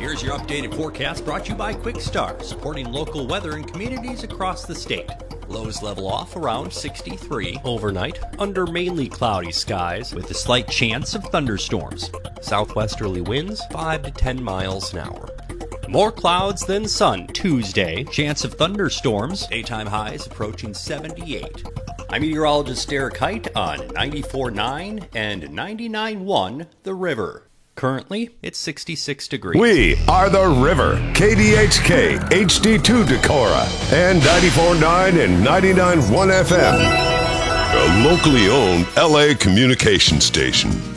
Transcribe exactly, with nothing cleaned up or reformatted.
Here's your updated forecast brought to you by Quick Start, supporting local weather in communities across the state. Lows level off around sixty-three overnight, under mainly cloudy skies with a slight chance of thunderstorms. Southwesterly winds five to ten miles an hour. More clouds than sun Tuesday. Chance of thunderstorms. Daytime highs approaching seventy-eight. I'm meteorologist Derek Height on ninety-four point nine and ninety-nine point one The River. Currently, it's sixty-six degrees. We are The River, K D H K, H D two Decorah, and ninety-four point nine and ninety-nine point one F M. A locally owned L A communication station.